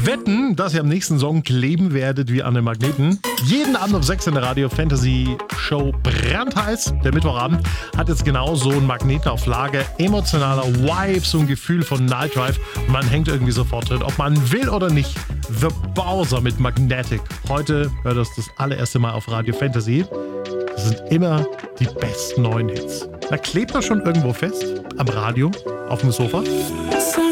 wetten, dass ihr am nächsten Song kleben werdet wie an den Magneten. Jeden Abend um 6 in der Radio Fantasy Show brandheiß. Der Mittwochabend hat jetzt genau so einen Magneten auf Lager. Emotionaler Vibe, so ein Gefühl von Night Drive. Und man hängt irgendwie sofort drin, ob man will oder nicht. The Bowser mit Magnetic. Heute hört das allererste Mal auf Radio Fantasy. Das sind immer die besten neuen Hits. Da klebt er schon irgendwo fest. Am Radio, auf dem Sofa.